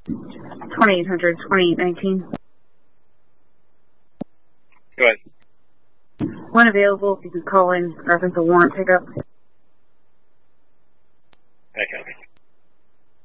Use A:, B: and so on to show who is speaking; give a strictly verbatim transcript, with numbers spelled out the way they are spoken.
A: twenty-eight hundred, twenty-eight nineteen.
B: Go ahead.
A: When available, if you could call in reference a warrant pickup.